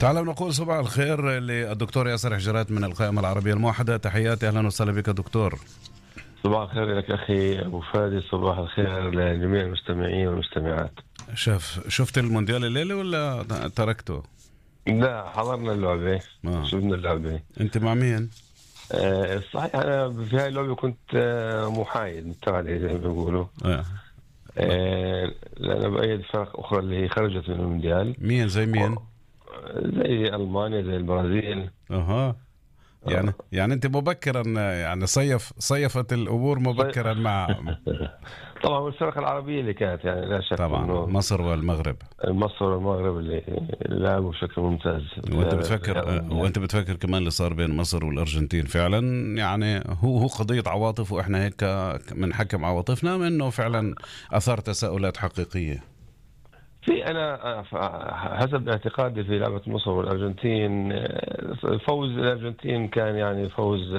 تعالوا نقول صباح الخير للدكتور ياسر حجرات من القائمة العربية الموحدة. تحياتي، أهلا وسهلا بك دكتور. صباح الخير لك أخي أبو فادي، صباح الخير لجميع المستمعين والمستمعات. شفت المونديال الليلة ولا تركته؟ لا، حضرنا اللعبة. شفنا اللعبة. أنت مع مين؟ صحيح أنا في هاي اللعبة كنت محايد متابع زي ما بيقولوا. لأن بأيد فرق أخرى اللي هي خرجت من المونديال. مين زي مين؟ زي ألمانيا، زي البرازيل. يعني أنت مبكرا، يعني صيفت الأمور مبكرا مع طبعا والفرق العربية اللي كانت يعني لا شك طبعا إنه مصر والمغرب. مصر والمغرب اللي لعبوا بشكل ممتاز. وانت بتفكر كمان اللي صار بين مصر والارجنتين فعلا، يعني هو قضية عواطف، واحنا هيك بنحكم عواطفنا منه فعلا اثار تساؤلات حقيقية. انا حسب اعتقادي في لعبة مصر والارجنتين، فوز الارجنتين كان يعني فوز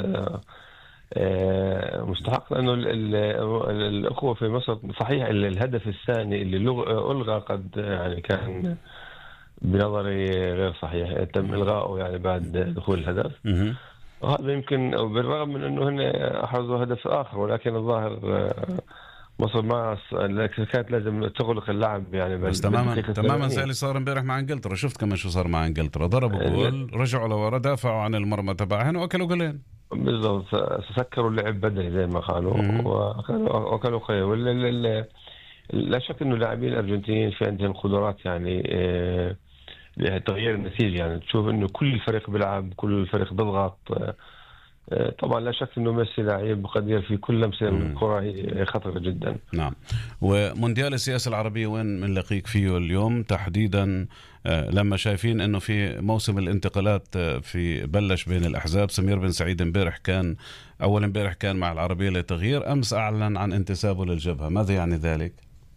مستحق، لانه الاخوة في مصر صحيح الهدف الثاني اللي الغى قد يعني كان بنظري غير صحيح، تم الغائه يعني بعد دخول الهدف. وهذا يمكن بالرغم من انه هن احرزوا هدف اخر، ولكن الظاهر مصر ما كانت لازم تغلق اللعب يعني. بس تماما زي اللي صار امبارح مع انجلترا. شفت كمان شو صار مع انجلترا؟ ضربوا جول، رجعوا لورا، دافعوا عن المرمى تبعهم واكلوا جولين. بالضبط، سكروا اللعب بدني زي ما قالوا وكانوا خير. لا شك انه اللاعبين الارجنتينيين في عندهم قدرات يعني لتغيير النتيجة. يعني تشوف انه كل الفريق بيلعب، كل الفريق بيضغط. طبعا لا شك انه ميسي لاعب قدير في كل لمسه من الكره، هي خطره جدا. نعم. ومونديال السياسه العربيه وين بنلاقيك فيه اليوم تحديدا؟ لما شايفين انه في موسم الانتقالات في بلش بين الاحزاب. سمير بن سعيد امبارح كان مع العربيه للتغيير، امس اعلن عن انتسابه للجبهه. ماذا يعني ذلك؟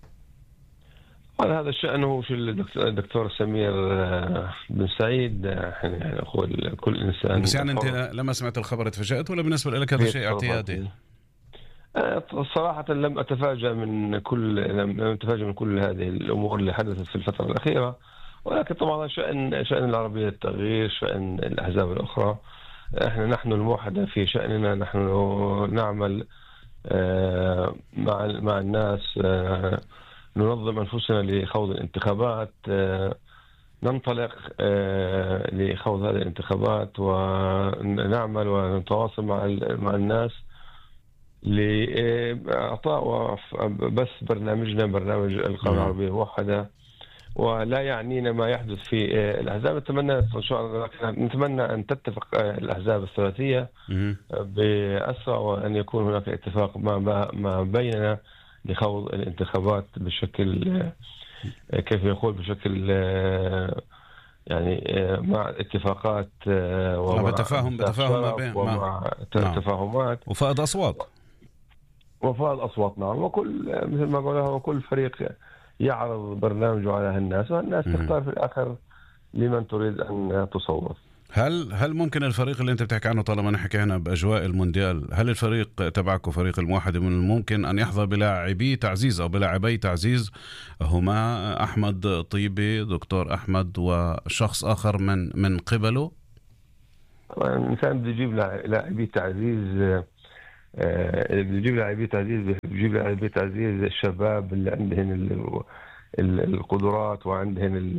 هذا شأنه في الدكتور سمير بن سعيد، يعني أخو كل إنسان. بس يعني أنت لما سمعت الخبر تفاجأت ولا بالنسبة لك هذا شيء اعتيادي؟ صراحة لم أتفاجأ من كل هذه الأمور اللي حدثت في الفترة الأخيرة، ولكن طبعا شأن العربية التغيير، شأن الأحزاب الأخرى. نحن الموحدة في شأننا، نحن نعمل مع الناس، ننظم أنفسنا لخوض الانتخابات، ننطلق لخوض هذه الانتخابات، ونعمل ونتواصل مع الناس لإعطاء بس برنامجنا، برنامج القومية العربية الموحدة. ولا يعنينا ما يحدث في الأحزاب. نتمنى إن شاء الله، نتمنى أن تتفق الأحزاب الثلاثية بأسرع، وأن يكون هناك اتفاق ما بيننا لخوض الانتخابات بشكل كيف يقول بشكل يعني مع اتفاقات ومع بتفاهم ومع تفاهمات وفائض أصوات. نعم. وكل مثل ما قلنا، وكل فريق يعرض برنامجه على الناس، والناس تختار في الآخر لمن تريد أن تصوت. هل ممكن الفريق اللي انت بتحكي عنه، طالما نحكي هنا بأجواء المونديال، هل الفريق تبعك وفريق الموحدة من الممكن أن يحظى بلاعبي تعزيز أو بلاعبي تعزيز هما أحمد طيبي، دكتور أحمد، وشخص آخر من قبله؟ الإنسان بده يجيب لاعبي تعزيز، بيجيب لاعبي تعزيز الشباب اللي عندهن القدرات وعندهن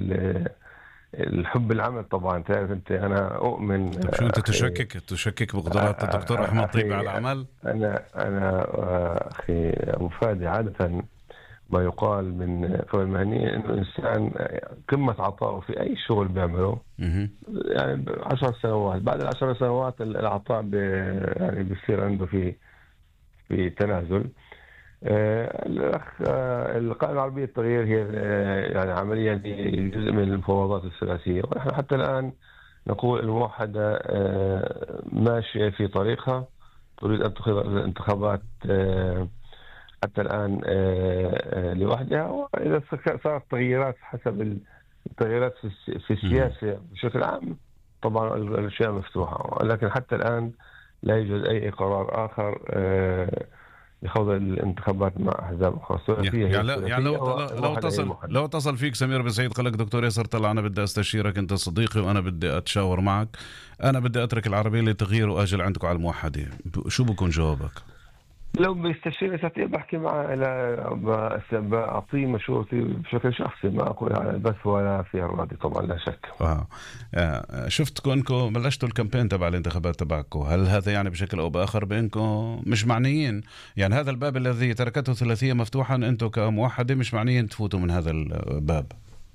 الحب العمل. طبعا تعرف انت، انا اؤمن. شو انت تشكك بقدرات الدكتور احمد طيبي على العمل؟ انا اخي ابو فادي، عاده ما يقال من قبل المهنيين انه الانسان قمه عطائه في اي شغل بيعمله يعني 10 سنوات، بعد ال10 سنوات العطاء يعني بيصير عنده في تنازل. القائمة العربية التغيير هي يعني عمليا جزء من المفاوضات الثلاثية، ونحن حتى الآن نقول الموحدة ماشية في طريقها، تريد أن تخوض الانتخابات حتى الآن لوحدها. وإذا صارت تغييرات حسب التغييرات في السياسة بشكل عام، طبعا الأشياء مفتوحة، لكن حتى الآن لا يوجد أي قرار آخر لخوض الانتخابات مع أحزاب أخرى. الثلاثية هي يعني لو اتصل فيك سمير بن سعيد قال لك دكتور ياسر طلع أنا بدي أستشيرك، أنت صديقي وأنا بدي أتشاور معك، أنا بدي أترك العربية لتغيير وأجل عندكم على الموحدة، شو بكون جوابك؟ لو بيستشير ساعتها بحكي معه، بعطيه مشورتي بشكل شخصي، ما أقول على البث ولا في الراديو طبعا، لا شك. شفت كونكم بلشتوا الكامبين تبع الانتخابات تبعكم، هل هذا يعني بشكل أو بآخر بأنكم مش معنيين، يعني هذا الباب الذي تركته ثلاثية مفتوحا أنتم كموحدة مش معنيين تفوتوا من هذا الباب؟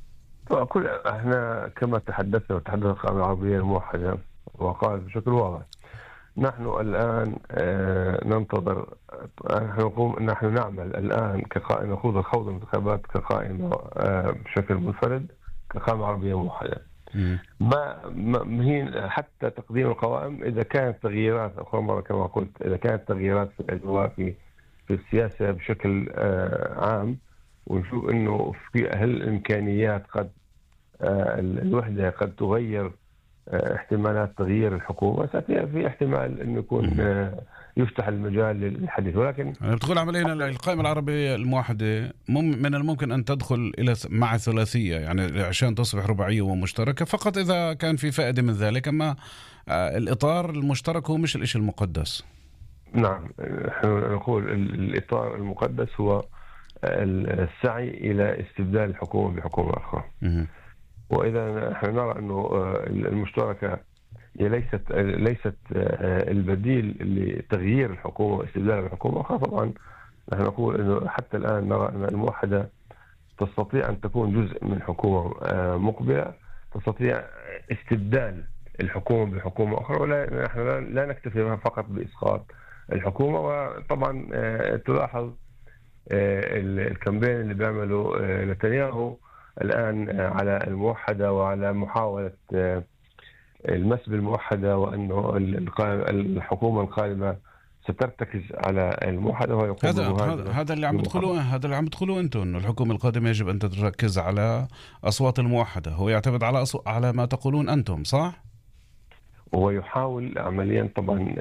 احنا كما تحدثنا وتحدث القائمة العربية الموحدة وقال بشكل واضح، نحن الآن ننتظر، نحن نعمل الآن كقائمة نخوض الخوض الانتخابات كقائمة بشكل منفرد كقائمة عربية موحدة. ما هي حتى تقديم القوائم إذا كانت تغييرات أخرى مرة كما قلت، إذا كانت تغييرات في الأجواء في السياسة بشكل عام، ونشوف إنه في هالإمكانيات قد الوحدة قد تغير احتمالات تغيير الحكومة، في احتمال انه يكون يفتح المجال للحديث. ولكن بتقول عمليا القائمة العربية الموحدة من الممكن ان تدخل الى مع ثلاثية، يعني عشان تصبح رباعية ومشتركة فقط اذا كان في فائدة من ذلك، اما الاطار المشترك هو مش الاشي المقدس. نعم، نحن نقول الاطار المقدس هو السعي الى استبدال الحكومة بحكومة اخرى. وإذا نحن نرى أنه المشتركة هي ليست البديل لتغيير الحكومة واستبدال الحكومة أخرى، طبعا نحن نقول أنه حتى الآن نرى أن الموحدة تستطيع أن تكون جزء من حكومة مقبلة، تستطيع استبدال الحكومة بحكومة أخرى، ولا نحن لا نكتفي فقط بإسقاط الحكومة. وطبعا تلاحظ الكامبين اللي بيعمله نتنياهو الآن على الموحدة وعلى محاولة المس بالموحدة، وأنه الحكومة القادمة سترتكز على الموحدة، ويقوم هذا اللي عم تقولوه أنتم، أنه الحكومة القادمة يجب أن تركز على أصوات الموحدة، هو يعتمد على ما تقولون أنتم، صح؟ هو يحاول عمليا طبعا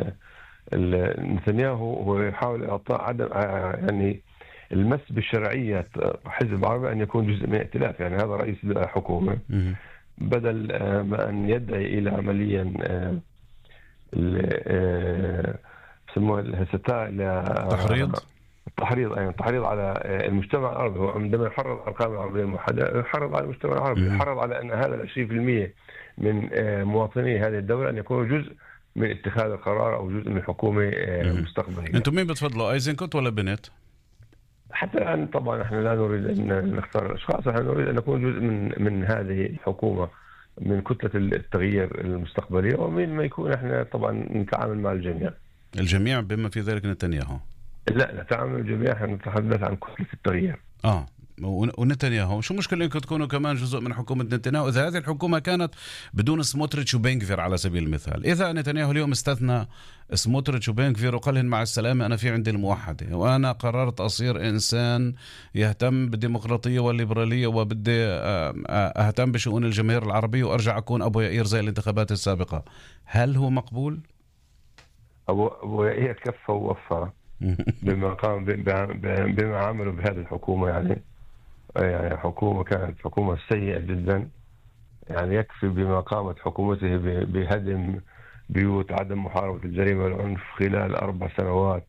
نتنياهو هو يحاول إعطاء عدم يعني المس بالشرعية حزب عربي أن يكون جزء من الائتلاف، يعني هذا رئيس الحكومة بدل ما أن يدعي إلى عمليا بسموه التحريض على المجتمع العربي. هو عندما يحرض على القائمة العربية الموحدة يحرض على المجتمع العربي، يحرض على أن هذا 20% من مواطني هذه الدولة أن يكونوا جزء من اتخاذ القرار أو جزء من الحكومة المستقبلية. أنتم مين بتفضلوا، أيزنكوت ولا بنت؟ حتى الآن طبعا نحن لا نريد أن نختار الأشخاص، نحن نريد أن نكون جزء من هذه الحكومة، من كتلة التغيير المستقبلية، ومن ما يكون احنا طبعا نتعامل مع الجميع بما في ذلك نتنياهو. لا، نتعامل الجميع، احنا نتحدث عن كتلة التغيير. ونتنياهو شو مشكلة انكم تكونوا كمان جزء من حكومة نتنياهو إذا هذه الحكومة كانت بدون سموتريتش وبنغفير على سبيل المثال؟ إذا نتنياهو اليوم استثنى سموتريتش وبنغفير وقال مع السلامة أنا في عندي الموحدة وأنا قررت أصير إنسان يهتم بالديمقراطية والليبرالية وبدي أهتم بشؤون الجماهير العربية وأرجع أكون أبو يائير زي الانتخابات السابقة، هل هو مقبول؟ أبو يائير كفى ووفى بما قام بما عملوا بهذه الحكومة، يعني حكومة كانت حكومة سيئة جدا، يعني يكفي بما قامت حكومته بهدم بيوت، عدم محاربة الجريمة والعنف خلال 4 سنوات،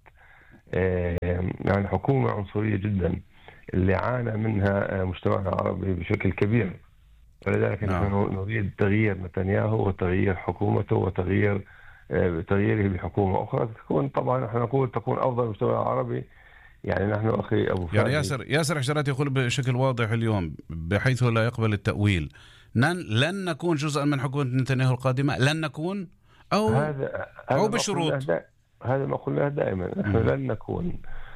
يعني حكومة عنصرية جدا اللي عانى منها مجتمعنا العربي بشكل كبير. ولذلك نحن نريد تغيير نتنياهو وتغيير حكومته وتغييره بحكومة أخرى تكون، طبعا نحن نقول تكون أفضل المجتمع العربي. يعني نحن أخي أبو يعني ياسر حجرات يقول بشكل واضح اليوم بحيث لا يقبل التأويل، لن نكون جزءا من حكومة نتنياهو القادمة، لن نكون أو بشروط. هذا ما قلناه دائما، نحن لن نكون،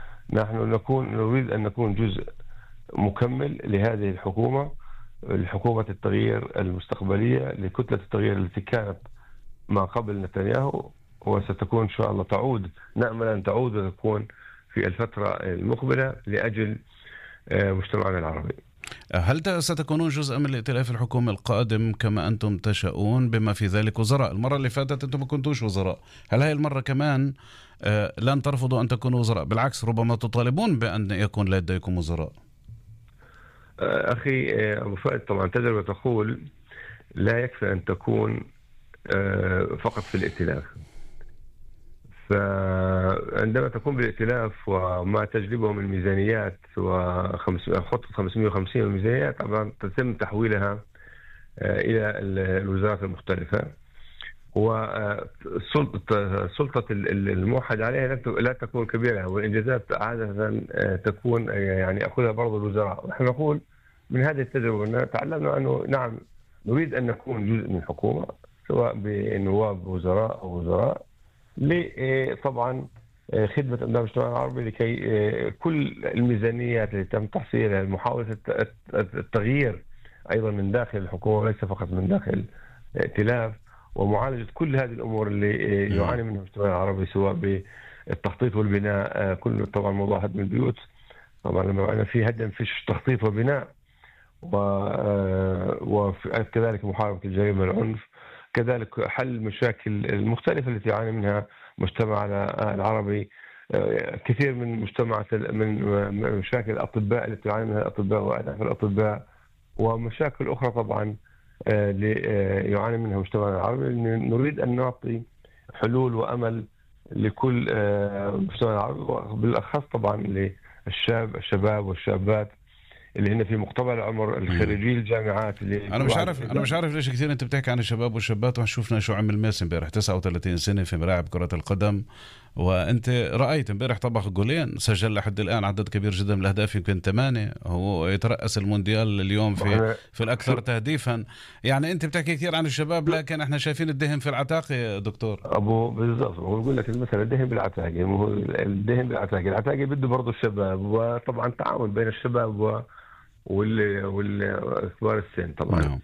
نريد أن نكون جزء مكمل لهذه الحكومة التغيير المستقبلية، لكتلة التغيير التي كانت ما قبل نتنياهو وستكون إن شاء الله نأمل أن تعود وتكون في الفترة المقبلة لأجل مجتمعنا العربي. هل ستكونون جزءا من الائتلاف الحكومي القادم كما أنتم تشاءون بما في ذلك وزراء؟ المرة اللي فاتت أنتم ما كنتوش وزراء، هل هاي المرة كمان لن ترفضوا أن تكونوا وزراء؟ بالعكس ربما تطالبون بأن يكون لديكم وزراء. أخي أبو فهد، طبعا تجربة تقول لا يكفي أن تكون فقط في الائتلاف. فعندما تكون بالائتلاف وما تجلبه من ميزانيات وخطة 550 الميزانيات، طبعا تتم تحويلها إلى الوزارات المختلفة، وسلطة الموحد عليها لا تكون كبيرة، والإنجازات عادة تكون يعني أخذها برضو الوزراء. نحن نقول من هذه التجربة تعلمنا أنه نعم نريد أن نكون جزء من الحكومة، سواء بنواب وزراء أو وزراء، طبعا خدمة أبناء المجتمع العربي، لكي كل الميزانيات اللي تم تحصيلها محاولة التغيير أيضا من داخل الحكومة وليس فقط من داخل الائتلاف، ومعالجة كل هذه الأمور اللي يعاني منها المجتمع العربي، سواء بالتخطيط والبناء. كل طبعا موضوع هدم البيوت، طبعا لما أنا في هدم فيش تخطيط وبناء، وكذلك محاربة الجريمة والعنف، كذلك حل المشاكل المختلفة التي يعاني منها المجتمع العربي. كثير من مشاكل الأطباء التي يعاني منها الأطباء وآلاف الأطباء، ومشاكل أخرى طبعا يعاني منها المجتمع العربي. نريد أن نعطي حلول وأمل لكل المجتمع العربي، وبالأخص طبعا الشباب والشابات اللي هن في مقتبل العمر، الخريجي الجامعات. اللي انا مش عارف ليش كثير انت بتحكي عن الشباب والشابات، وشفنا شو عمل ميسي امبارح 39 سنه في ملاعب كره القدم، وانت رايت امبارح طبخ جولين، سجل لحد الان عدد كبير جدا من الاهداف، يمكن 8. هو يترأس المونديال اليوم في الاكثر تهديفا. يعني انت بتحكي كثير عن الشباب، لكن احنا شايفين الدهن في العتاقه يا دكتور. ابو بالضبط، بقول لك المثل الدهن بالعتاقه، الدهن بالعتاقه، العتاقه بده برضه الشباب، وطبعا تعاون بين الشباب والكبار السن طبعا. نعم.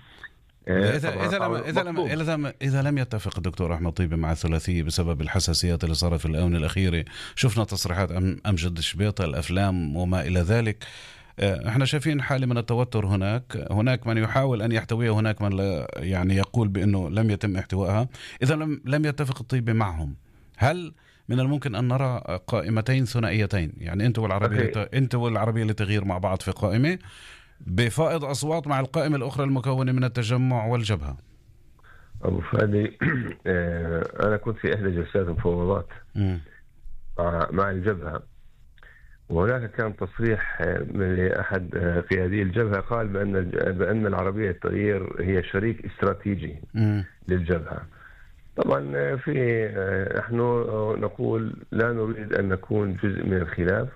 إذا لم يتفق الدكتور أحمد طيبة مع الثلاثية بسبب الحساسيات اللي صارت في الآونة الأخيرة، شفنا تصريحات أمجد الشبيطة، الأفلام وما إلى ذلك، احنا شايفين حالة من التوتر. هناك من يحاول أن يحتويها، هناك من لا يعني يقول بأنه لم يتم احتوائها. إذا لم يتفق الطيبة معهم، هل من الممكن أن نرى قائمتين ثنائيتين؟ يعني أنت والعربية للتغيير مع بعض في قائمة بفائض أصوات مع القائمة الأخرى المكونة من التجمع والجبهة. أبو فادي، أنا كنت في إحدى جلسات المفاوضات مع الجبهة، وهناك كان تصريح من أحد قيادي الجبهة قال بأن العربية للتغيير هي شريك استراتيجي للجبهة. طبعا نحن نقول لا نريد أن نكون جزء من الخلاف،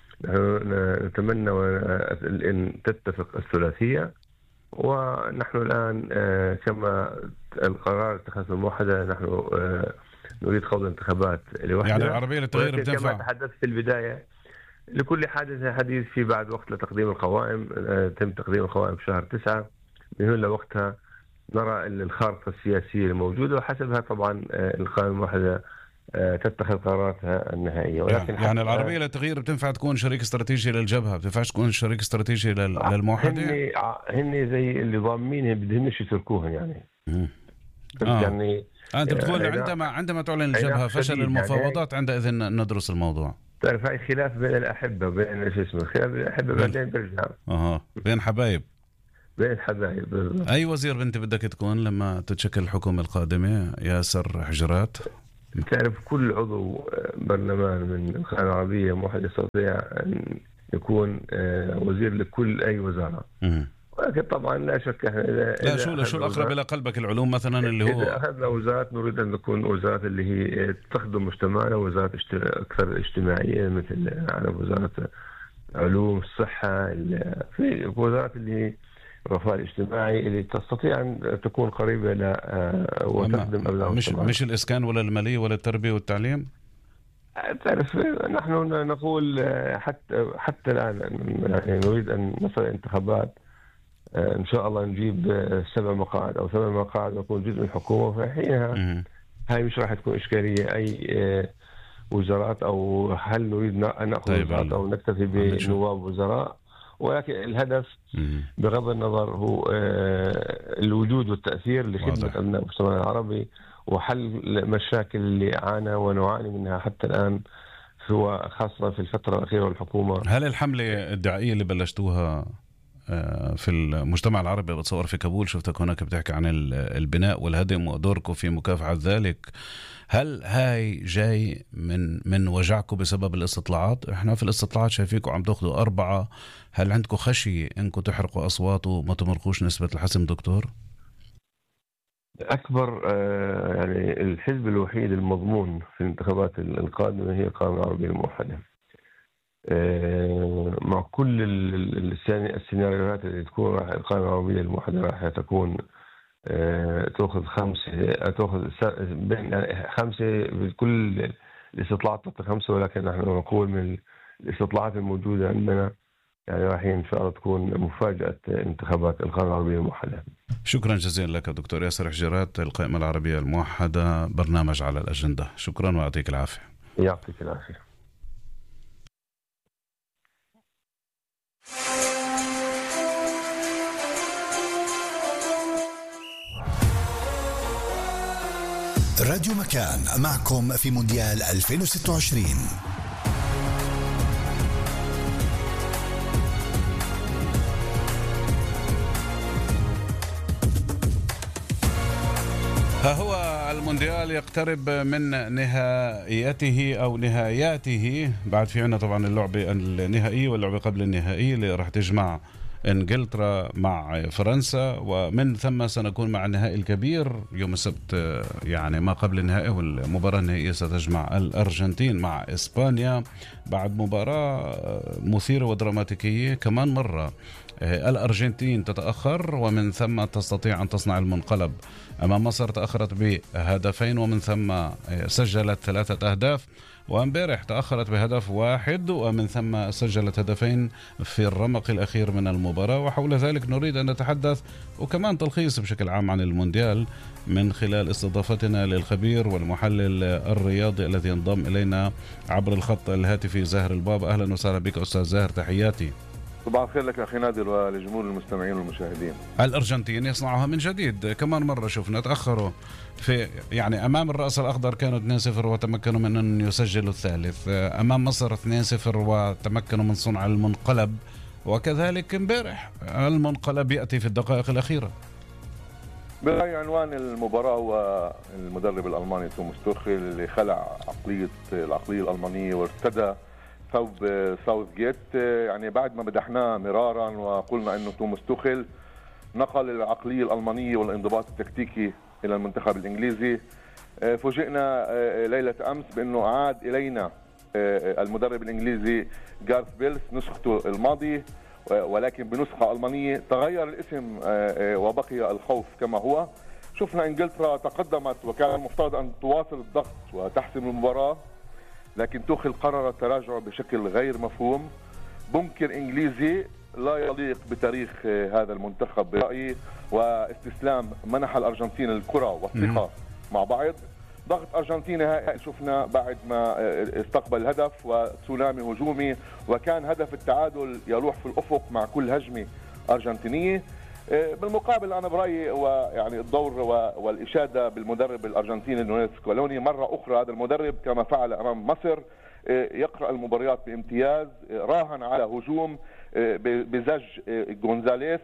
نتمنى أن تتفق الثلاثية، ونحن الآن كما القرار اتخاذ الموحدة، نحن نريد خوض الانتخابات لوحدها. يعني العربية للتغيير بتنفع كما تحدثت في البداية، لكل حديث في بعد وقت لتقديم القوائم. تم تقديم القوائم بشهر 9، من هنا لوقتها نرى الخارطة السياسية الموجودة، وحسبها طبعا القائمة الموحدة تتخذ قراراتها النهائية. ولكن يعني العربية للتغيير بتنفع تكون شريك استراتيجي للجبهة، بتنفعش تكون شريك استراتيجي للموحدة. هن زي اللي ضامنين، بدهمش يتركوها يعني. يعني أنت بتقول عندما تعلن الجبهة فشل المفاوضات، عندئذ ندرس الموضوع. تعرف هاي خلاف بين الأحبة، بين خلاف الأحبة بعدين بيرجع بين حبايب، بين الحبايب. أي وزير بنت بدك تكون لما تتشكل الحكومة القادمة؟ ياسر حجرات؟ تعرف كل عضو برلمان من القائمة العربية موحدة يستطيع أن يكون وزير لكل أي وزارة. ولكن طبعا لا شك شو الأقرب إلى قلبك؟ العلوم مثلا اللي هو إذا أخذنا وزارات نريد أن تكون وزارات اللي هي تخدم مجتمعنا، وزارات أكثر اجتماعية، مثل وزارة علوم الصحة، في وزارات اللي هي الرفاه الاجتماعي اللي تستطيع أن تكون قريبة وتخدم أبناء المجتمع. مش الإسكان ولا المالية ولا التربية والتعليم. تعرف نحن نقول حتى الآن يعني نريد أن نصل انتخابات إن شاء الله نجيب 7 مقاعد أو 8 مقاعد ونكون جزء من الحكومة. فحينها هاي مش راح تكون إشكالية أي وزارات، أو هل نريد أن نأخذ وزارات أو نكتفي بنواب وزراء. ولكن الهدف بغض النظر هو الوجود والتأثير لخدمة أبناء المجتمع العربي وحل مشاكل اللي عانى ونعاني منها حتى الآن، هو خاصة في الفترة الأخيرة والحكومة. هل الحملة الدعائية اللي بلشتوها في المجتمع العربي بتصور في كابول، شفتك هناك بتحكي عن البناء والهدم ودوركم في مكافحة ذلك، هل هاي جاي من وجعكم بسبب الاستطلاعات؟ احنا في الاستطلاعات شايفيكم عم تاخذوا 4، هل عندكم خشية انكم تحرقوا اصوات وما تمرقوش نسبة الحسم دكتور؟ أكبر يعني الحزب الوحيد المضمون في الانتخابات القادمة هي القائمة العربية الموحدة. مع كل السيناريوهات اللي تكون القائمة العربية الموحدة راح تكون تأخذ 5 بين 5 بكل الاستطلاعات تحت 5، ولكن نحن نقول من الاستطلاعات الموجودة عندنا يعني راح إن شاء الله تكون مفاجأة انتخابات القائمة العربية الموحدة. شكرا جزيلا لك دكتور ياسر حجيرات، القائمة العربية الموحدة، برنامج على الأجندة. شكرا ويعطيك العافية. يعطيك العافية. راديو مكان معكم في مونديال 2026. ها هو المونديال يقترب من نهائيته أو نهاياته. بعد في عنا طبعا اللعبة النهائية واللعبة قبل النهائية اللي راح تجمع انجلترا مع فرنسا، ومن ثم سنكون مع النهائي الكبير يوم السبت، يعني ما قبل النهائي، والمباراة النهائية ستجمع الأرجنتين مع إسبانيا بعد مباراة مثيرة ودراماتيكية كمان مرة. الأرجنتين تتأخر ومن ثم تستطيع أن تصنع المنقلب أمام مصر، تأخرت بهدفين ومن ثم سجلت 3 أهداف، وامبارح تأخرت بهدف واحد ومن ثم سجلت هدفين في الرمق الأخير من المباراة. وحول ذلك نريد أن نتحدث وكمان تلخيص بشكل عام عن المونديال من خلال استضافتنا للخبير والمحلل الرياضي الذي انضم إلينا عبر الخط الهاتفي زاهر البابا. أهلا وسهلا بك أستاذ زاهر، تحياتي. صباح الخير لك أخي نادر ولجمهور المستمعين والمشاهدين. الأرجنتين يصنعها من جديد، كمان مرة شفنا تأخروا في يعني أمام الرأس الأخضر كانوا 2-0 وتمكنوا من أن يسجلوا الثالث، أمام مصر 2-0 وتمكنوا من صنع المنقلب، وكذلك امبارح المنقلب يأتي في الدقائق الأخيرة. بأي عنوان المباراة هو المدرب الألماني توماس توخيل اللي خلع العقلية الألمانية وارتدى ثوب ساوث جيت. يعني بعد ما مدحناه مرارا وقلنا انه توماس توخيل نقل العقلية الألمانية والانضباط التكتيكي الى المنتخب الانجليزي، فوجئنا ليلة امس بانه عاد الينا المدرب الانجليزي غارث بيلز نسخته الماضي ولكن بنسخة ألمانية. تغير الاسم وبقي الخوف كما هو. شفنا انجلترا تقدمت وكان المفترض ان تواصل الضغط وتحسم المباراة، لكن توخيل قرر التراجع بشكل غير مفهوم، بنكر إنجليزي لا يليق بتاريخ هذا المنتخب برأيي، واستسلام منح الأرجنتين الكرة والثقة مع بعض. ضغط أرجنتينا شفنا بعد ما استقبل الهدف وتسونامي هجومي، وكان هدف التعادل يلوح في الأفق مع كل هجمة أرجنتينية. بالمقابل أنا برأيي ويعني الدور والإشادة بالمدرب الأرجنتيني ليونيل سكالوني مرة أخرى. هذا المدرب كما فعل أمام مصر يقرأ المباريات بامتياز، راهن على هجوم بزج غونزاليس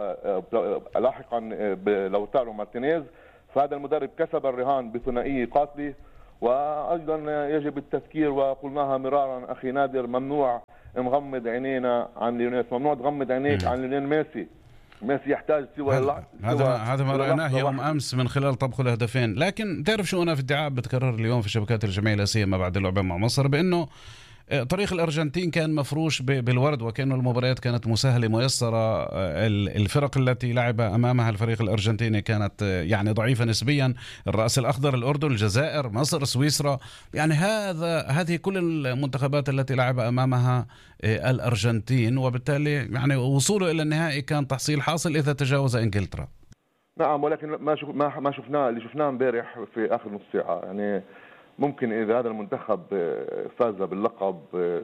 ولاحقا بلوتارو مارتينيز، فهذا المدرب كسب الرهان بثنائية قاتلة. وأيضا يجب التذكير وقلناها مرارا أخي نادر، ممنوع نغمض عينينا عن ليونيل، ممنوع تغمض عينيك عن ليونيل ميسي يحتاج سوى هذا ما رأيناه يوم أمس من خلال طبخ الهدفين. لكن تعرف شو أنا في ادعاء بتكرر اليوم في شبكات الجمعية لا سيما بعد اللعبة مع مصر، بأنه طريق الأرجنتين كان مفروش بالورد، وكأنه المباريات كانت مسهلة ميسرة. الفرق التي لعب أمامها الفريق الأرجنتيني كانت يعني ضعيفة نسبيا، الرأس الأخضر، الأردن، الجزائر، مصر، سويسرا، يعني هذه كل المنتخبات التي لعب أمامها الأرجنتين، وبالتالي يعني وصوله إلى النهائي كان تحصيل حاصل إذا تجاوز إنجلترا. نعم، ولكن ما شفناه اللي شفناه امبارح في آخر نص ساعة، يعني ممكن إذا هذا المنتخب فاز باللقب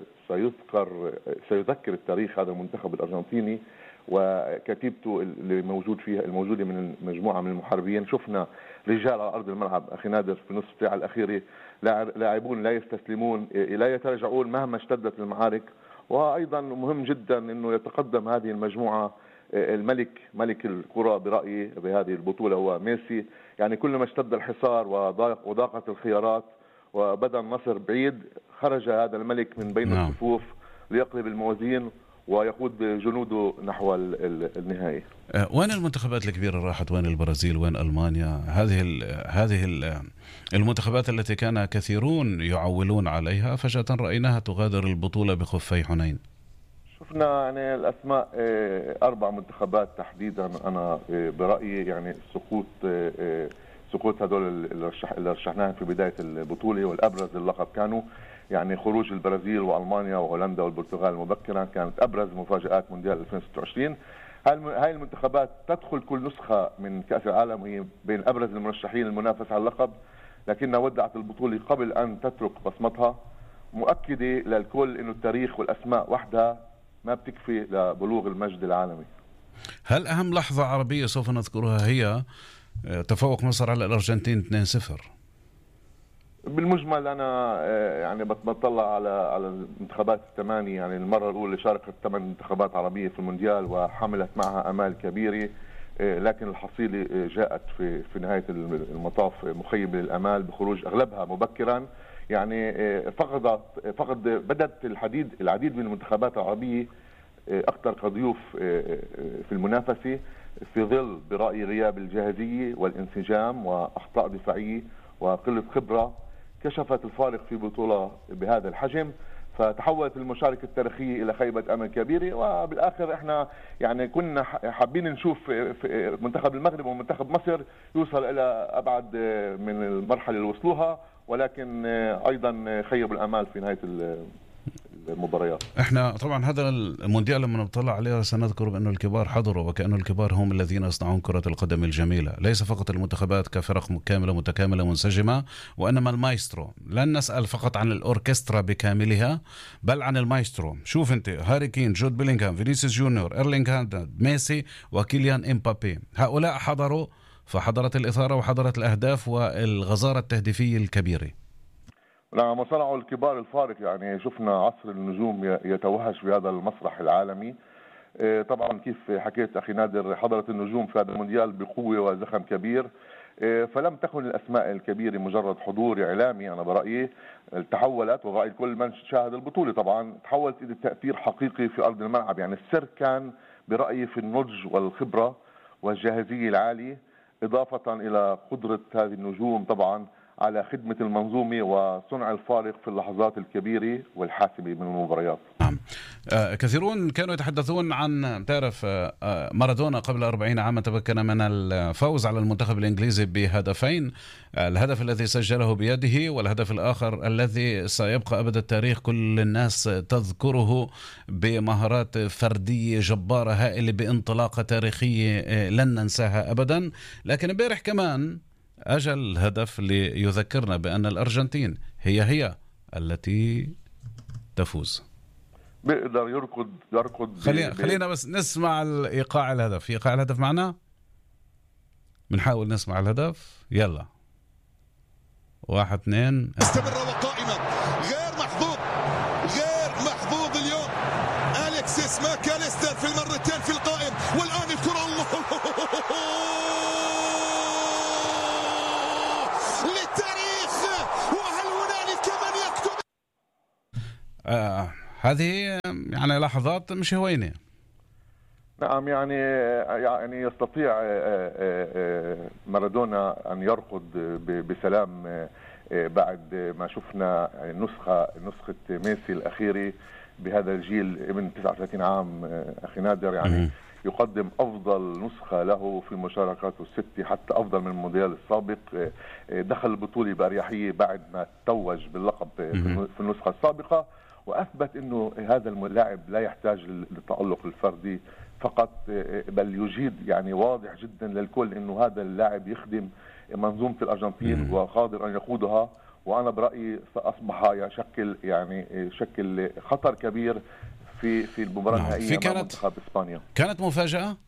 سيذكر التاريخ هذا المنتخب الأرجنتيني وكتيبته اللي الموجودة من مجموعة من المحاربين. شفنا رجال على أرض الملعب أخي نادر في نصف الساعة الأخيرة، لاعبون لا يستسلمون، لا يتراجعون مهما اشتدت المعارك. وأيضا مهم جدا أنه يتقدم هذه المجموعة ملك الكرة برأيي بهذه البطولة هو ميسي. يعني كلما اشتد الحصار وضاقت الخيارات وبدأ النصر بعيد، خرج هذا الملك من بين الصفوف ليقلب الموازين ويقود جنوده نحو النهاية. وين المنتخبات الكبيرة راحت؟ وين البرازيل؟ وين ألمانيا؟ هذه المنتخبات التي كان كثيرون يعولون عليها فجأة رأيناها تغادر البطولة بخفي حنين. شفنا يعني الأسماء 4 منتخبات تحديدا أنا برأيي يعني سقوط هذول اللي رشحناهم في بداية البطولة، والأبرز اللقب كانوا يعني خروج البرازيل وألمانيا وهولندا والبرتغال مبكرا، كانت أبرز مفاجآت مونديال 2026. هاي المنتخبات تدخل كل نسخة من كأس العالم وهي بين أبرز المرشحين المنافس على اللقب، لكنها ودعت البطولة قبل أن تترك بصمتها، مؤكدة للكل إنه التاريخ والأسماء وحدها ما بتكفي لبلوغ المجد العالمي. هل أهم لحظة عربية سوف نذكرها هي تفوق مصر على الأرجنتين 2-0؟ بالمجمل أنا يعني بتطلع على الانتخابات ال8، يعني المرة الأولى شاركت 8 منتخبات عربية في المونديال وحملت معها أمال كبيرة، لكن الحصيلة جاءت في نهاية المطاف مخيبة للأمال بخروج أغلبها مبكرا. يعني بدأت العديد من المنتخبات العربية أكثر كضيوف في المنافسة في ظل برأي غياب الجاهزية والانسجام وأخطاء دفاعية وقلة خبرة كشفت الفارق في بطولة بهذا الحجم، فتحولت المشاركة التاريخية إلى خيبة أمل كبيرة. وبالآخر إحنا يعني كنا حابين نشوف في منتخب المغرب ومنتخب مصر يوصل إلى أبعد من المرحلة اللي وصلوها، ولكن أيضا خيب الأمال في نهاية المباريات. احنا طبعا هذا المونديال لما نطلع عليه سنذكر بأنه الكبار حضروا، وكأن الكبار هم الذين يصنعون كرة القدم الجميلة، ليس فقط المنتخبات كفرق كاملة متكاملة منسجمة، وإنما المايسترو. لن نسأل فقط عن الأوركسترا بكاملها بل عن المايسترو. شوف انت هاري كين، جود بيلينغهام، فينيسيوس جونيور، إيرلينغ هالاند، ميسي وكيليان إمبابي، هؤلاء حضروا، فحضرت الإثارة وحضرت الأهداف والغزارة التهديفية الكبيرة. نعم، وصنعوا الكبار الفارق. يعني شفنا عصر النجوم يتوهج في هذا المسرح العالمي. طبعا كيف حكيت أخي نادر، حضرت النجوم في هذا المونديال بقوة وزخم كبير، فلم تكن الأسماء الكبيرة مجرد حضور إعلامي. أنا برأيي تحولت، وبرأي كل من شاهد البطولة طبعا، تحولت إلى تأثير حقيقي في أرض الملعب. يعني السر كان برأيي في النضج والخبرة والجاهزية العالية، إضافة إلى قدرة هذه النجوم طبعا على خدمة المنظومة وصنع الفارق في اللحظات الكبيرة والحاسمة من المباريات. نعم. كثيرون كانوا يتحدثون عن تعرف مارادونا قبل 40 عاما تمكن من الفوز على المنتخب الإنجليزي بهدفين، الهدف الذي سجله بيده والهدف الآخر الذي سيبقى أبد التاريخ كل الناس تذكره بمهارات فردية جبارة هائلة بانطلاقة تاريخية لن ننساها أبدا. لكن امبارح كمان أجل الهدف ليذكرنا بأن الأرجنتين هي التي تفوز. بيقدر يركض خلينا بس نسمع إيقاع الهدف. إيقاع الهدف معنا، بنحاول نسمع الهدف. يلا 1-2. مستمرة وقائمة، غير محظوظ اليوم أليكسيس ماكاليستر في المرتين في القائم، والآن الكرة الله للتاريخ، وهل هنالك من يكتب؟ هذه يعني لحظات مش هوينة. نعم، يعني يستطيع مارادونا أن يركض بسلام بعد ما شفنا نسخة ميسي الأخيرة بهذا الجيل ابن 39 عام أخي نادر. يعني يقدم أفضل نسخة له في مشاركاته الست، حتى أفضل من المونديال السابق. دخل البطولة بأريحية بعد ما توج باللقب في النسخة السابقة، وأثبت أنه هذا اللاعب لا يحتاج للتألق الفردي فقط، بل يجيد. يعني واضح جدا للكل أنه هذا اللاعب يخدم منظومة الأرجنتين وقادر أن يقودها وأنا برأيي أصبح يشكل خطر كبير في المباراة النهائية مع منتخب إسبانيا. كانت مفاجأة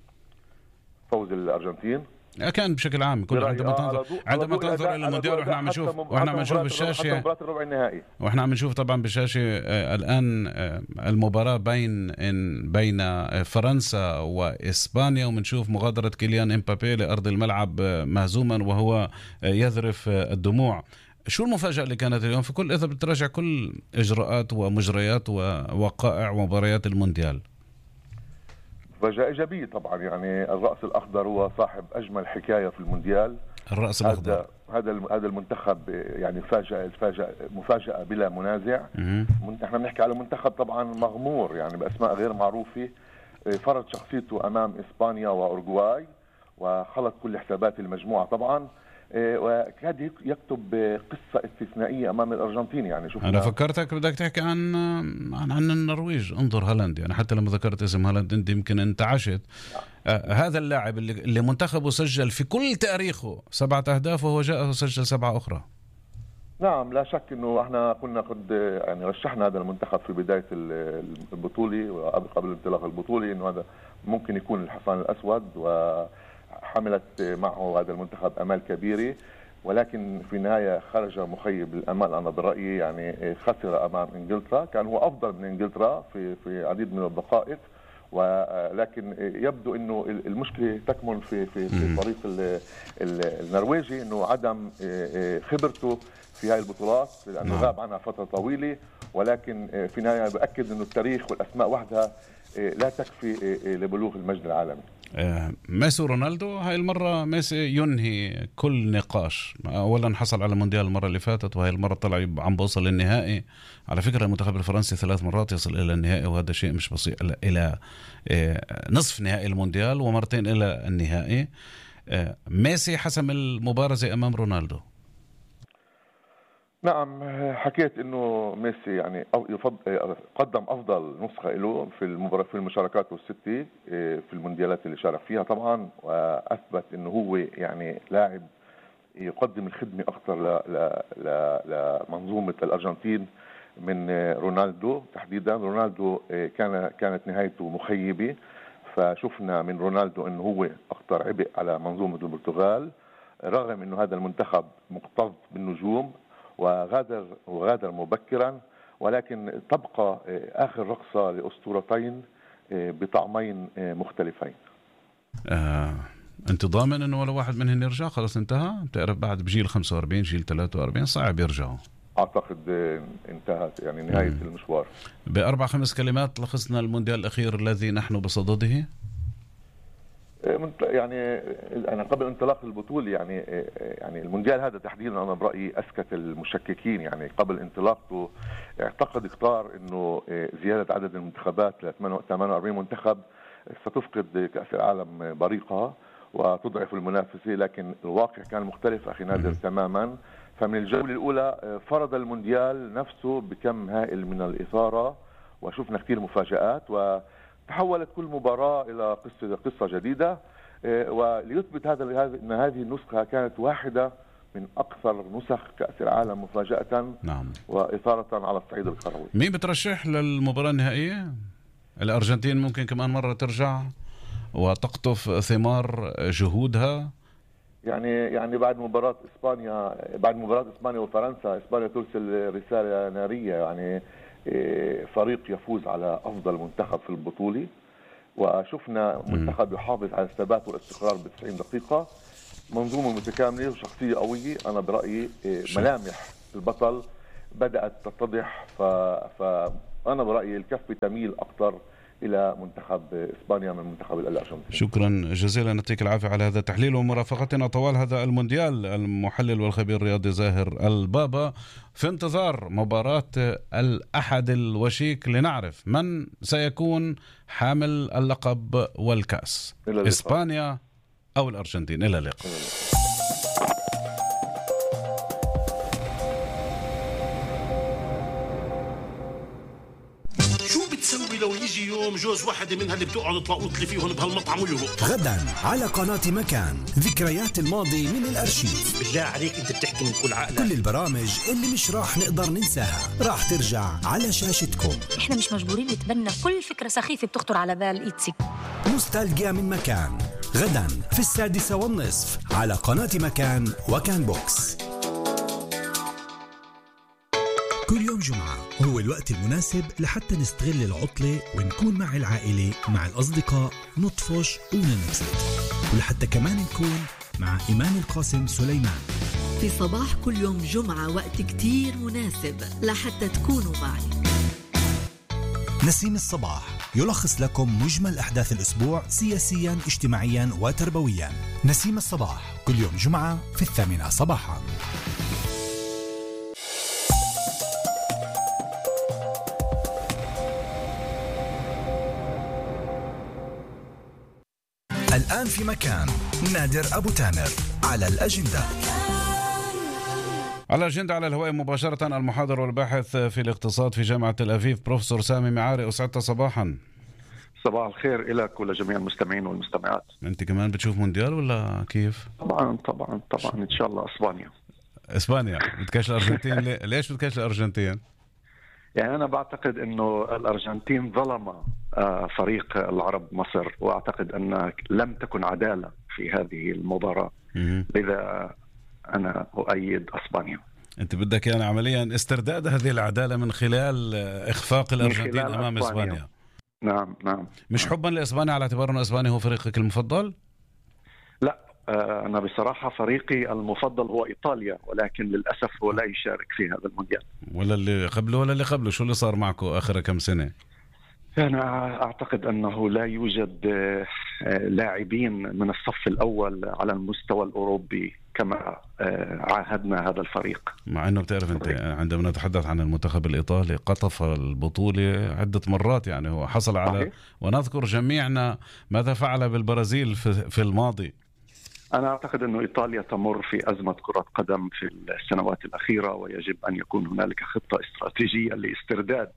فوز الأرجنتين كان بشكل عام كل عندما تنظر الى المونديال واحنا عم نشوف بالشاشه واحنا عم نشوف طبعا بالشاشه الان المباراه بين فرنسا واسبانيا، وبنشوف مغادره كيليان امبابي لارض الملعب مهزوما وهو يذرف الدموع. شو المفاجأة اللي كانت اليوم في كل إذا بتراجع كل إجراءات ومجريات ووقائع ومباريات المونديال؟ مفاجأة إيجابية طبعا. يعني الرأس الأخضر هو صاحب أجمل حكاية في المونديال. الرأس الأخضر هذا المنتخب يعني مفاجأة بلا منازع. احنا بنحكي على منتخب طبعا مغمور يعني بأسماء غير معروفة، فرض شخصيته أمام إسبانيا وأورجواي وخلط كل حسابات المجموعة طبعا، وكاد يكتب قصة استثنائية أمام الأرجنتين. يعني شوف، أنا فكرتك بدك تحكي عن النرويج. انظر هالاند، يعني حتى لما ذكرت اسم هالاند أنت يمكن انتعشت. هذا اللاعب اللي منتخبه سجل في كل تاريخه 7 أهداف وهو جاء وسجل 7 أخرى. نعم، لا شك انه احنا كنا قد يعني رشحنا هذا المنتخب في بداية البطولة وقبل انطلاق البطولة انه هذا ممكن يكون الحصان الأسود، وحملت معه هذا المنتخب امال كبيرة، ولكن في النهاية خرج مخيب الامال انا برأيي. يعني خسر امام انجلترا، كان هو افضل من انجلترا في عديد من الدقائق، ولكن يبدو انه المشكله تكمن في فريق النرويجي، انه عدم خبرته في هاي البطولات لانه غاب عنها فتره طويله. ولكن في النهايه باكد انه التاريخ والاسماء وحدها لا تكفي لبلوغ المجد العالمي. ميسي ورونالدو هاي المرة ميسي ينهي كل نقاش. أولا حصل على المونديال المرة اللي فاتت، وهي المرة طلع عم بوصل للنهائي. على فكرة المنتخب الفرنسي 3 مرات يصل إلى النهائي، وهذا شيء مش بسيط، إلى نصف نهائي المونديال ومرتين إلى النهائي. ميسي حسم المبارزة أمام رونالدو. نعم، حكيت انه ميسي يعني قدم افضل نسخه له في المشاركات الستة في المونديالات اللي شارك فيها طبعا، واثبت انه هو يعني لاعب يقدم الخدمه اكثر لمنظومه الارجنتين من رونالدو تحديدا. رونالدو كانت نهايته مخيبه، فشفنا من رونالدو انه هو اكثر عبء على منظومه البرتغال، رغم انه هذا المنتخب مكتظ بالنجوم وغادر مبكرا. ولكن تبقى آخر رقصة لأسطورتين بطعمين مختلفين. أنت ضامن أنه ولا واحد منهم يرجع؟ خلاص انتهى؟ بتعرف بعد بجيل 45 جيل 43 صعب يرجعوا. أعتقد انتهت يعني نهاية المشوار. ب4-5 كلمات لخصنا المونديال الأخير الذي نحن بصدده. يعني أنا قبل انطلاق البطولة يعني المونديال هذا تحديدا أنا برأيي أسكت المشككين. يعني قبل انطلاقته اعتقد كتار إنه زيادة عدد المنتخبات ل 48 منتخب ستفقد كأس العالم بريقها وتضعف المنافسة، لكن الواقع كان مختلف أخي نادر تماما. فمن الجولة الأولى فرض المونديال نفسه بكم هائل من الإثارة، وشفنا كثير مفاجآت، تحولت كل مباراة إلى قصة جديدة. وليثبت أن هذه النسخة كانت واحدة من أكثر نسخ كأس العالم مفاجأة نعم. وإثارة على الصعيد الكروي. مين بترشح للمباراة النهائية؟ الأرجنتين ممكن كمان مرة ترجع وتقطف ثمار جهودها. يعني بعد مباراة إسبانيا وفرنسا، إسبانيا ترسل رسالة نارية، يعني فريق يفوز على أفضل منتخب في البطولة، وشفنا منتخب يحافظ على الثبات والاستقرار ب90 دقيقة، منظومة متكاملة وشخصية قوية. أنا برأيي ملامح البطل بدأت تتضح، فأنا برأيي الكفة تميل أكثر إلى منتخب إسبانيا من منتخب الأرجنتين. شكرا جزيلا، يعطيك العافية على هذا التحليل ومرافقتنا طوال هذا المونديال. المحلل والخبير الرياضي زاهر البابا، في انتظار مباراة الأحد الوشيك لنعرف من سيكون حامل اللقب والكأس، إسبانيا أو الأرجنتين. إلى اللقاء. شو بتسوي لو يجي يجي يوم جوز واحدة منها اللي بتقعد تلاقوط لي فيهم بهالمطعم ويروح. غدا على قناة مكان، ذكريات الماضي من الأرشيف. بالله عليك أنت بتحكي من كل عقلك. كل البرامج اللي مش راح نقدر ننساها راح ترجع على شاشتكم. احنا مش مجبورين نتبنى كل فكرة سخيفة بتخطر على بال إيتسي. نوستالجيا من مكان، غدا في 6:30 على قناة مكان وكان بوكس. كل يوم جمعة هو الوقت المناسب لحتى نستغل العطلة ونكون مع العائلة مع الأصدقاء، نطفش وننبسط، ولحتى كمان نكون مع إيمان القاسم سليمان في صباح كل يوم جمعة. وقت كتير مناسب لحتى تكونوا معي. نسيم الصباح يلخص لكم مجمل أحداث الأسبوع سياسيا، اجتماعيا وتربويا. نسيم الصباح كل يوم جمعة في 8 صباحا. الآن في مكان، نادر أبو تامر على الأجندة. على الأجندة على الهواء مباشرة المحاضر والباحث في الاقتصاد في جامعة تل أبيب بروفيسور سامي معاري. أسعدت صباحا. صباح الخير لك ولجميع المستمعين والمستمعات. أنت كمان بتشوف مونديال ولا كيف؟ طبعا إن شاء الله إسبانيا بتكاش الأرجنتين. ليش بتكاش الأرجنتين؟ يعني أنا بعتقد أنه الأرجنتين ظلم فريق العرب مصر، وأعتقد أن لم تكن عدالة في هذه المباراة. لذا أنا أؤيد إسبانيا. أنت بدك يعني عمليا استرداد هذه العدالة من خلال إخفاق الأرجنتين أمام إسبانيا. نعم. مش حبا لإسبانيا على اعتبار أن إسبانيا هو فريقك المفضل؟ لا، أنا بصراحة فريقي المفضل هو إيطاليا، ولكن للأسف هو لا يشارك في هذا المونديال. ولا اللي قبله شو اللي صار معكم آخر كم سنة؟ أنا أعتقد أنه لا يوجد لاعبين من الصف الأول على المستوى الأوروبي كما عاهدنا هذا الفريق. مع أنه بتعرف أنت عندما نتحدث عن المنتخب الإيطالي قطف البطولة عدة مرات، يعني هو حصل على صحيح. ونذكر جميعنا ماذا فعل بالبرازيل في الماضي. أنا أعتقد أنه إيطاليا تمر في أزمة كرة قدم في السنوات الأخيرة، ويجب أن يكون هنالك خطة استراتيجية لاسترداد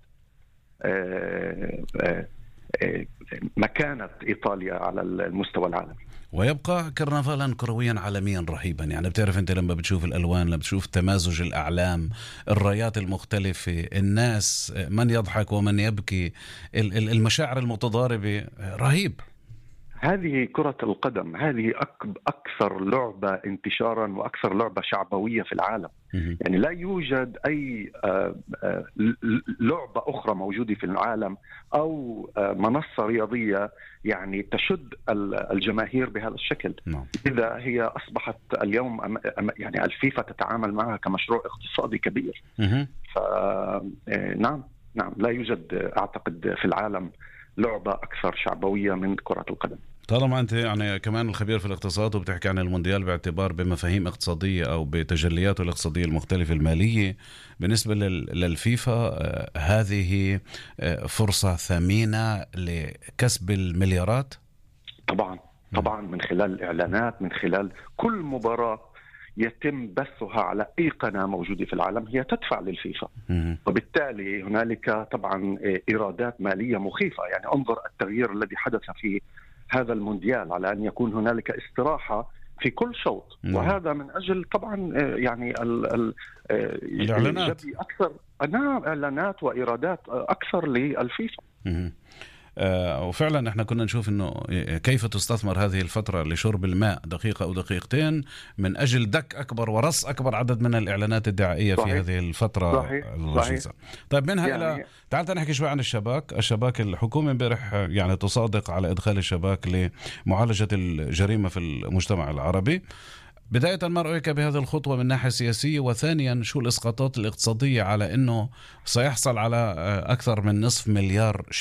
مكانة إيطاليا على المستوى العالمي، ويبقى كرنفالا كرويا عالميا رهيبا. يعني بتعرف أنت لما بتشوف الألوان، لما بتشوف تمازج الأعلام، الرايات المختلفة، الناس، من يضحك ومن يبكي، المشاعر المتضاربة، رهيب. هذه كرة القدم، هذه أكثر لعبة انتشارا وأكثر لعبة شعبوية في العالم. يعني لا يوجد أي لعبة أخرى موجودة في العالم أو منصة رياضية يعني تشد الجماهير بهذا الشكل. إذا هي أصبحت اليوم يعني الفيفا تتعامل معها كمشروع اقتصادي كبير. نعم لا يوجد أعتقد في العالم لعبة أكثر شعبوية من كرة القدم. طالما أنت يعني كمان الخبير في الاقتصاد وبتحكي عن المونديال باعتبار بمفاهيم اقتصادية أو بتجلياته الاقتصادية المختلفة المالية، بالنسبة للفيفا هذه فرصة ثمينة لكسب المليارات؟ طبعا من خلال الإعلانات، من خلال كل مباراة يتم بثها على أي قناة موجودة في العالم هي تدفع للفيفا، وبالتالي هنالك طبعا إيرادات مالية مخيفة. يعني انظر التغيير الذي حدث في هذا المونديال على أن يكون هنالك استراحة في كل شوط، وهذا من أجل طبعا يعني الإعلانات أكثر. إعلانات وإيرادات أكثر للفيفا. وفعلا احنا كنا نشوف انه كيف تستثمر هذه الفترة لشرب الماء دقيقة او دقيقتين من اجل دك اكبر ورص اكبر عدد من الاعلانات الدعائية في هذه الفترة الوجيزة. طيب منها يعني الى تعال نحكي شوي عن الشباك الحكومة امبارح يعني تصادق على ادخال الشباك لمعالجة الجريمة في المجتمع العربي. بداية ما رأيك بهذه الخطوة من ناحية سياسية، وثانيا شو الإسقاطات الاقتصادية على أنه سيحصل على أكثر من نصف مليار